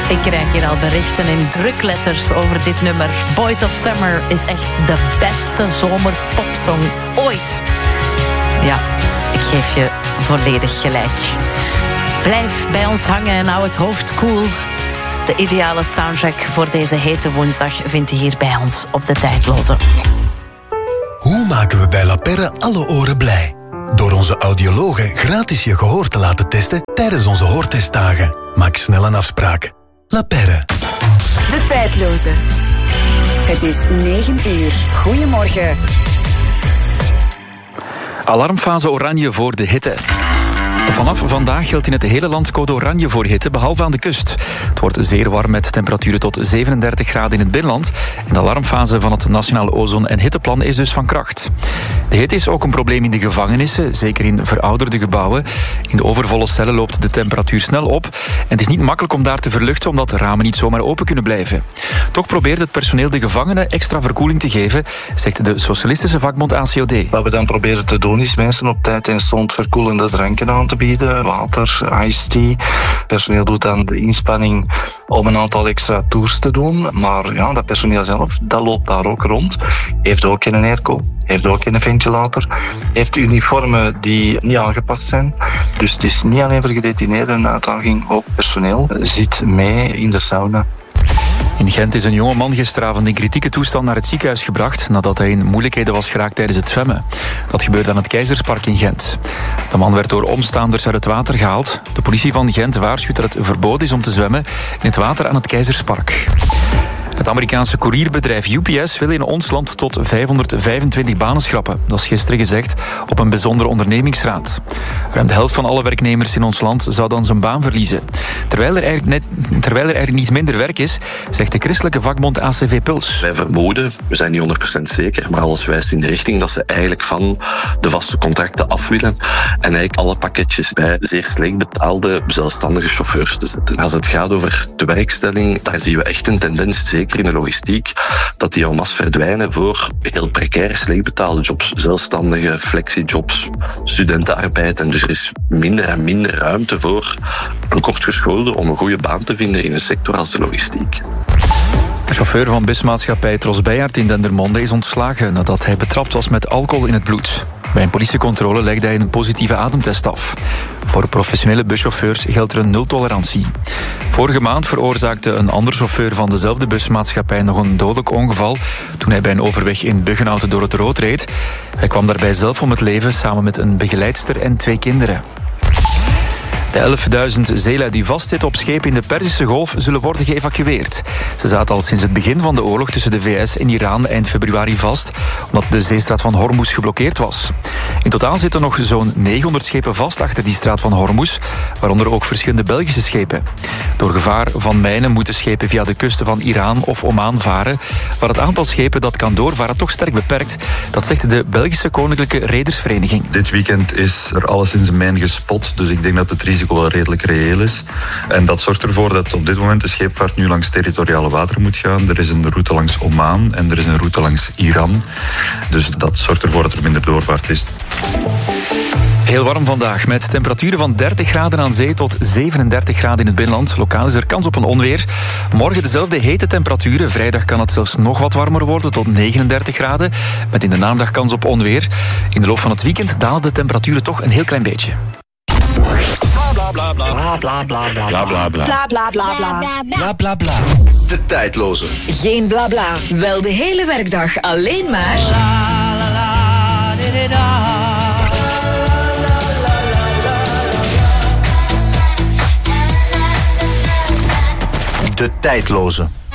Ik krijg hier al berichten in drukletters over dit nummer. Boys of Summer is echt de beste zomerpopsong ooit. Ja, ik geef je volledig gelijk. Blijf bij ons hangen en hou het hoofd koel. De ideale soundtrack voor deze hete woensdag vindt u hier bij ons op De Tijdloze. Hoe maken we bij La Perre alle oren blij? Door onze audiologen gratis je gehoor te laten testen tijdens onze hoortestdagen. Maak snel een afspraak. La Perre. De Tijdloze. Het is 9 uur. Goedemorgen. Alarmfase oranje voor de hitte. Vanaf vandaag geldt in het hele land code oranje voor hitte, behalve aan de kust. Het wordt zeer warm met temperaturen tot 37 graden in het binnenland. En de alarmfase van het Nationaal Ozon- en Hitteplan is dus van kracht. De hitte is ook een probleem in de gevangenissen, zeker in verouderde gebouwen. In de overvolle cellen loopt de temperatuur snel op. En het is niet makkelijk om daar te verluchten, omdat de ramen niet zomaar open kunnen blijven. Toch probeert het personeel de gevangenen extra verkoeling te geven, zegt de socialistische vakbond ACOD. Wat we dan proberen te doen is mensen op tijd en stond verkoelende dranken aan te bieden. Water, iced tea. Het personeel doet dan de inspanning om een aantal extra tours te doen. Maar ja, dat personeel zelf, dat loopt daar ook rond. Heeft ook geen airco. Heeft ook geen ventilator. Heeft uniformen die niet aangepast zijn. Dus het is niet alleen voor gedetineerden een uitdaging. Ook personeel zit mee in de sauna. In Gent is een jonge man gisteravond in kritieke toestand naar het ziekenhuis gebracht nadat hij in moeilijkheden was geraakt tijdens het zwemmen. Dat gebeurde aan het Keizerspark in Gent. De man werd door omstaanders uit het water gehaald. De politie van Gent waarschuwt dat het verboden is om te zwemmen in het water aan het Keizerspark. Het Amerikaanse courierbedrijf UPS wil in ons land tot 525 banen schrappen. Dat is gisteren gezegd op een bijzondere ondernemingsraad. Ruim de helft van alle werknemers in ons land zou dan zijn baan verliezen. Terwijl er eigenlijk niet minder werk is, zegt de christelijke vakbond ACV Puls. Wij vermoeden, we zijn niet 100% zeker, maar alles wijst in de richting dat ze eigenlijk van de vaste contracten af willen en eigenlijk alle pakketjes bij zeer slecht betaalde zelfstandige chauffeurs te zetten. Als het gaat over de werkstelling, daar zien we echt een tendens, zeker in de logistiek, dat die en masse verdwijnen voor heel precaire, slecht betaalde jobs, zelfstandige flexijobs, studentenarbeid. En dus er is minder en minder ruimte voor een kortgeschoolde om een goede baan te vinden in een sector als de logistiek. De chauffeur van busmaatschappij Tros Beyaert in Dendermonde is ontslagen nadat hij betrapt was met alcohol in het bloed. Bij een politiecontrole legde hij een positieve ademtest af. Voor professionele buschauffeurs geldt er een nultolerantie. Vorige maand veroorzaakte een andere chauffeur van dezelfde busmaatschappij nog een dodelijk ongeval toen hij bij een overweg in Buggenhout door het rood reed. Hij kwam daarbij zelf om het leven samen met een begeleidster en 2 kinderen. De 11.000 zeelui die vastzitten op schepen in de Perzische Golf zullen worden geëvacueerd. Ze zaten al sinds het begin van de oorlog tussen de VS en Iran eind februari vast, omdat de zeestraat van Hormuz geblokkeerd was. In totaal zitten nog zo'n 900 schepen vast achter die straat van Hormuz, waaronder ook verschillende Belgische schepen. Door gevaar van mijnen moeten schepen via de kusten van Iran of Oman varen, waar het aantal schepen dat kan doorvaren toch sterk beperkt. Dat zegt de Belgische Koninklijke Redersvereniging. Dit weekend is er alleszins een mijn gespot, dus ik denk dat het risico wel redelijk reëel is. En dat zorgt ervoor dat op dit moment de scheepvaart nu langs territoriale wateren moet gaan. Er is een route langs Oman en er is een route langs Iran. Dus dat zorgt ervoor dat er minder doorvaart is. Heel warm vandaag, met temperaturen van 30 graden aan zee tot 37 graden in het binnenland. Lokaal is er kans op een onweer. Morgen dezelfde hete temperaturen. Vrijdag kan het zelfs nog wat warmer worden, tot 39 graden. Met in de namiddag kans op onweer. In de loop van het weekend dalen de temperaturen toch een heel klein beetje. Bla bla bla. Bla bla bla bla. Bla bla bla. Bla bla bla bla. Bla bla bla. De Tijdloze. Geen bla bla. Wel de hele werkdag alleen maar. De Tijdloze.